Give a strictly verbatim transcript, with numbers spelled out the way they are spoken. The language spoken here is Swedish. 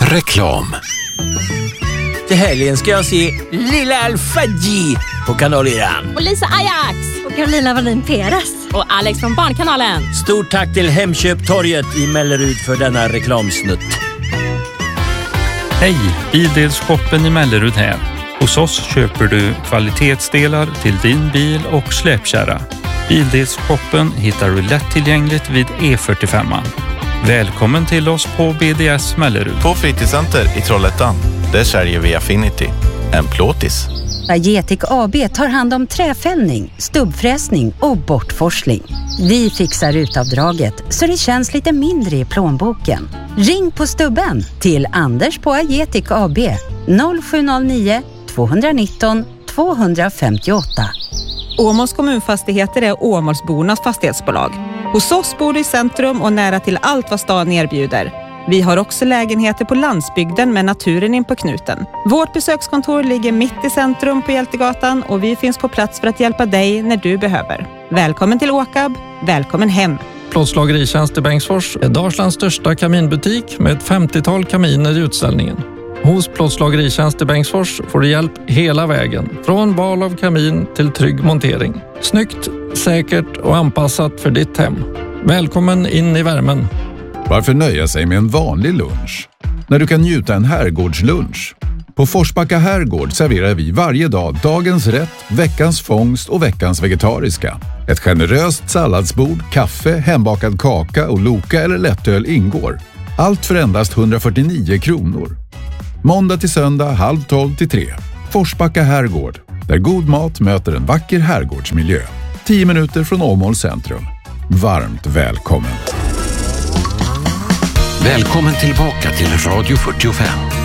Reklam. Till helgen ska jag se Lilla Alfadji på kanal Iran. Och Lisa Ajax. Och Carolina Wallin Peres. Och Alex från Barnkanalen. Stort tack till Hemköptorget i Mellerud för denna reklamsnutt. Hej, Bildelshoppen i Mellerud här. Hos oss köper du kvalitetsdelar till din bil och släpkärra. Bildelshoppen hittar du lättillgängligt vid E fyrtiofem. Välkommen till oss på B D S Mellerud. På Fritidscenter i Trollhättan, där säljer vi Affinity, en plåtis. Agetic A B tar hand om träfällning, stubbfräsning och bortforsling. Vi fixar utavdraget så det känns lite mindre i plånboken. Ring på stubben till Anders på Agetic A B noll sju noll nio två ett nio två fem åtta. Åmåls kommunfastigheter är Åmålsbornas fastighetsbolag. Hos oss bor du i centrum och nära till allt vad stan erbjuder. Vi har också lägenheter på landsbygden med naturen in på knuten. Vårt besökskontor ligger mitt i centrum på Hjältegatan och vi finns på plats för att hjälpa dig när du behöver. Välkommen till Åkab, välkommen hem. Plåtslageritjänst i Bengtsfors är Dalslands största kaminbutik med ett femtiotal kaminer i utställningen. Hos Plåtslageritjänst i Bengtsfors får du hjälp hela vägen, från val av kamin till trygg montering. Snyggt, säkert och anpassat för ditt hem. Välkommen in i värmen. Varför nöja sig med en vanlig lunch när du kan njuta en herrgårdslunch? På Forsbacka herrgård serverar vi varje dag dagens rätt, veckans fångst och veckans vegetariska. Ett generöst salladsbord, kaffe, hembakad kaka och loka eller lättöl ingår. Allt för endast hundrafyrtionio kronor. Måndag till söndag halv tolv till tre. Forsbacka herrgård, där god mat möter en vacker herrgårdsmiljö. Tio minuter från Åmåls centrum. Varmt välkommen. Välkommen tillbaka till Radio fyrtiofem.